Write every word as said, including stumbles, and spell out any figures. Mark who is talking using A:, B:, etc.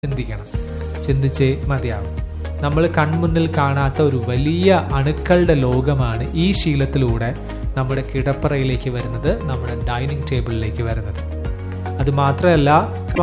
A: ചിന്തിക്കണം, ചിന്തിച്ചേ മതിയാവും. നമ്മൾ കൺമുന്നിൽ കാണാത്ത ഒരു വലിയ അണുക്കളുടെ ലോകമാണ് ഈ ശീലത്തിലൂടെ നമ്മുടെ കിടപ്പറയിലേക്ക് വരുന്നത്, നമ്മുടെ ഡൈനിങ് ടേബിളിലേക്ക് വരുന്നത്. അത് മാത്രമല്ല